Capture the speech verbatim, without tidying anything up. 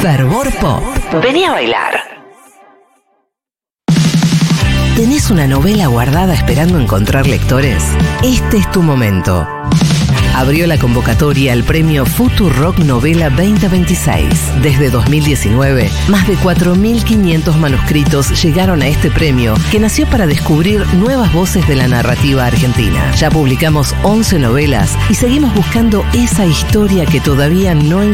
Fervor Pop. Vení a bailar. ¿Tenés una novela guardada esperando encontrar lectores? Este es tu momento. Abrió la convocatoria al premio Futurock Novela veinte veintiséis. Desde dos mil diecinueve, más de cuatro mil quinientos manuscritos llegaron a este premio, que nació para descubrir nuevas voces de la narrativa argentina. Ya publicamos once novelas y seguimos buscando esa historia que todavía no